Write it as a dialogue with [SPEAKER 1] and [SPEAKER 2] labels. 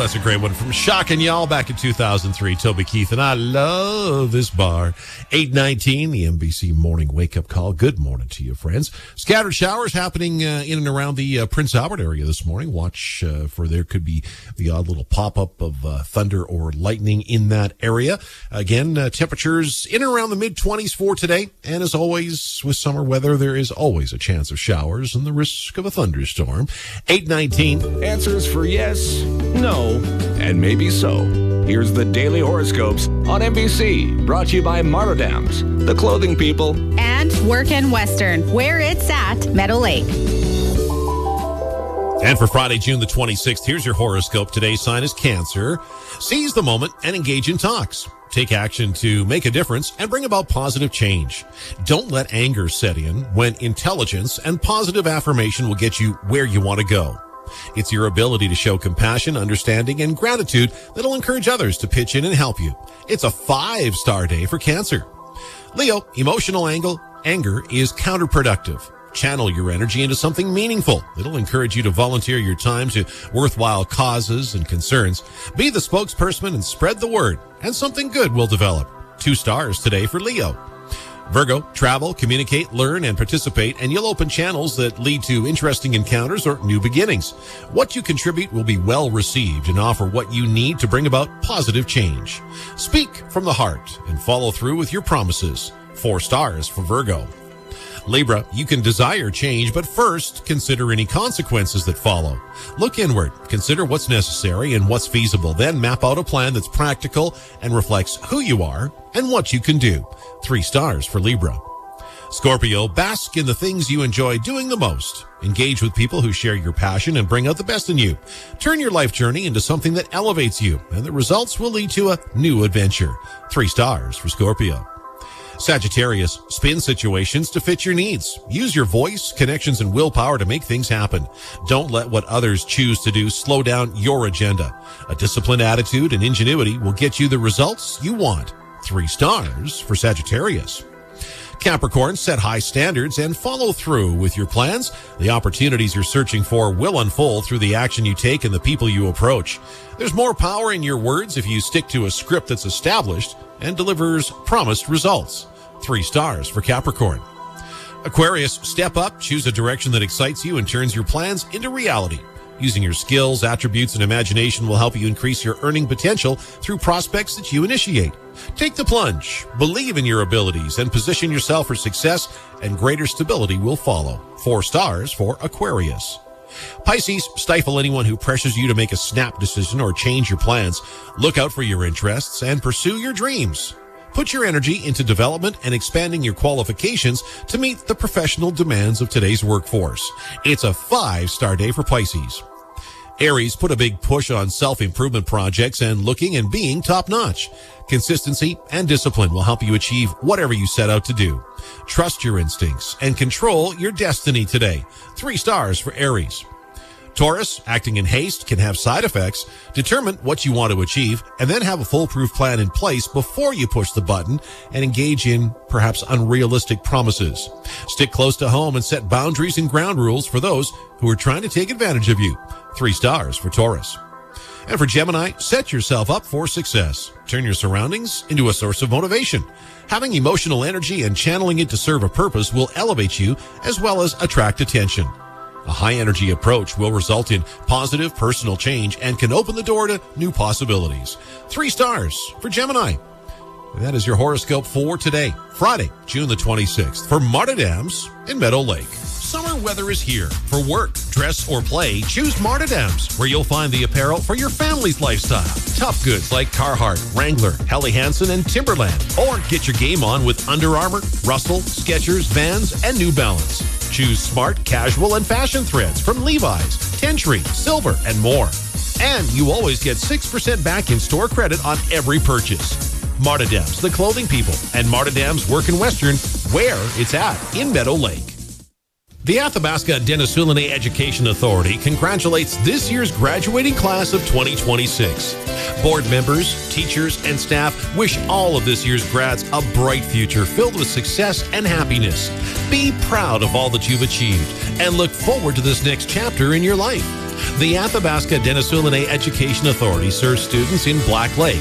[SPEAKER 1] that's a great one from Shock and Y'all back in 2003. Toby Keith, and I love this bar. 8:19, the NBC Morning Wake Up Call. Good morning to you, friends. Scattered showers happening in and around the Prince Albert area this morning. Watch for there could be the odd little pop-up of thunder or lightning in that area. Again, temperatures in and around the mid-20s for today. And as always, with summer weather, there is always a chance of showers and the risk of a thunderstorm. 8:19.
[SPEAKER 2] Answers for yes, no, and maybe so. Here's the Daily Horoscopes on NBC, brought to you by Martindams, the clothing people.
[SPEAKER 3] And Work and Western, where it's at Meadow Lake.
[SPEAKER 1] And for Friday, June the 26th, here's your horoscope. Today's sign is Cancer. Seize the moment and engage in talks. Take action to make a difference and bring about positive change. Don't let anger set in when intelligence and positive affirmation will get you where you want to go. It's your ability to show compassion, understanding, and gratitude that'll encourage others to pitch in and help you. It's a 5-star day for Cancer. Leo, emotional anger is counterproductive. Channel your energy into something meaningful. It'll encourage you to volunteer your time to worthwhile causes and concerns. Be the spokesperson and spread the word, and something good will develop. 2 stars today for Leo. Virgo, travel, communicate, learn, and participate, and you'll open channels that lead to interesting encounters or new beginnings. What you contribute will be well received and offer what you need to bring about positive change. Speak from the heart and follow through with your promises. 4 stars for Virgo. Libra, you can desire change, but first consider any consequences that follow. Look inward, consider what's necessary and what's feasible, then map out a plan that's practical and reflects who you are and what you can do. 3 stars for Libra. Scorpio, bask in the things you enjoy doing the most. Engage with people who share your passion and bring out the best in you. Turn your life journey into something that elevates you, and the results will lead to a new adventure. 3 stars for Scorpio. Sagittarius, spin situations to fit your needs. Use your voice, connections, and willpower to make things happen. Don't let what others choose to do slow down your agenda. A disciplined attitude and ingenuity will get you the results you want. 3 stars for Sagittarius. Capricorn, set high standards and follow through with your plans. The opportunities you're searching for will unfold through the action you take and the people you approach. There's more power in your words if you stick to a script that's established and delivers promised results. 3 stars for Capricorn. Aquarius, step up, choose a direction that excites you and turns your plans into reality. Using your skills, attributes, and imagination will help you increase your earning potential through prospects that you initiate. Take the plunge, believe in your abilities, and position yourself for success, and greater stability will follow. 4 stars for Aquarius. Pisces, stifle anyone who pressures you to make a snap decision or change your plans. Look out for your interests and pursue your dreams. Put your energy into development and expanding your qualifications to meet the professional demands of today's workforce. It's a 5-star day for Pisces. Aries, put a big push on self-improvement projects and looking and being top-notch. Consistency and discipline will help you achieve whatever you set out to do. Trust your instincts and control your destiny today. 3 stars for Aries. Taurus, acting in haste can have side effects. Determine what you want to achieve and then have a foolproof plan in place before you push the button and engage in perhaps unrealistic promises. Stick close to home and set boundaries and ground rules for those who are trying to take advantage of you. 3 stars for Taurus. And for Gemini, set yourself up for success. Turn your surroundings into a source of motivation. Having emotional energy and channeling it to serve a purpose will elevate you as well as attract attention. A high-energy approach will result in positive personal change and can open the door to new possibilities. 3 stars for Gemini. And that is your horoscope for today, Friday, June the 26th, for Martindams in Meadow Lake. Summer weather is here. For work, dress, or play, choose Martindams, where you'll find the apparel for your family's lifestyle. Tough goods like Carhartt, Wrangler, Helly Hansen, and Timberland. Or get your game on with Under Armour, Russell, Skechers, Vans, and New Balance. Choose smart, casual, and fashion threads from Levi's, Tentree, Silver, and more. And you always get 6% back in store credit on every purchase. Martindams, the clothing people, and Martindams Work in Western, where it's at in Meadow Lake. The Athabasca Denisoulani Education Authority congratulates this year's graduating class of 2026. Board members, teachers, and staff wish all of this year's grads a bright future filled with success and happiness. Be proud of all that you've achieved and look forward to this next chapter in your life. The Athabasca Denisoulin Education Authority serves students in Black Lake,